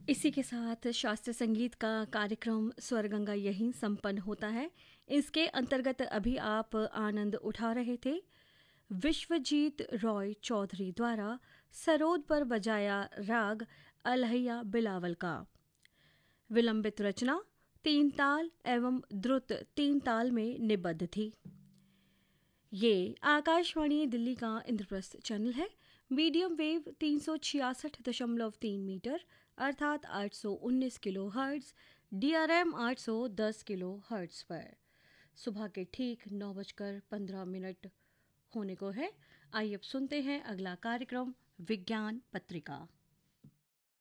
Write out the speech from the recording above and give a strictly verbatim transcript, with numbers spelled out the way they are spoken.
इसी के साथ शास्त्रीय संगीत का कार्यक्रम स्वरगंगा यहीं संपन्न होता है। इसके अंतर्गत अभी आप आनंद उठा रहे थे विश्वजीत रॉय चौधरी द्वारा सरोद पर बजाया राग अलहैया बिलावल का। विलंबित रचना तीन ताल एवं द्रुत तीन ताल में निबद्ध थी। ये आकाशवाणी दिल्ली का इंद्रप्रस्थ चैनल है। मीडियम वेव तीन सौ छियासठ दशमलव तीन मीटर अर्थात आठ सौ उन्नीस किलो हर्ट्ज, डीआरएम आठ सौ दस किलो हर्ट्ज पर सुबह के ठीक नौ बजकर पंद्रह मिनट होने को है। आइए अब सुनते हैं अगला कार्यक्रम विज्ञान पत्रिका।